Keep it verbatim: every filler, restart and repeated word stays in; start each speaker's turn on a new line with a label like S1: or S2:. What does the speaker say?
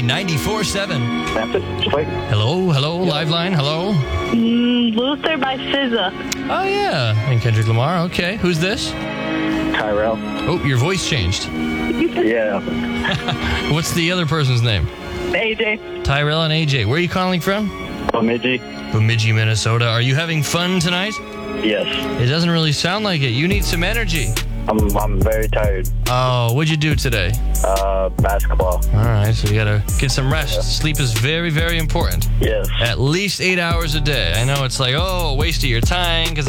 S1: ninety-four seven.
S2: That's it. Just wait.
S1: Hello, hello, live line, hello.
S3: Mm, Luther by S Z A.
S1: Oh, yeah. And Kendrick Lamar. Okay. Who's this?
S2: Tyrell.
S1: Oh, your voice changed.
S2: Yeah.
S1: What's the other person's name?
S3: A J.
S1: Tyrell and A J. Where are you calling from?
S2: Bemidji.
S1: Bemidji, Minnesota. Are you having fun tonight?
S2: Yes.
S1: It doesn't really sound like it. You need some energy.
S2: I'm I'm very tired.
S1: Oh, what'd you do today?
S2: Uh, basketball.
S1: All right, so you gotta get some rest.
S2: Yeah.
S1: Sleep is very, very important.
S2: Yes.
S1: At least eight hours a day. I know it's like, oh, a waste of your time because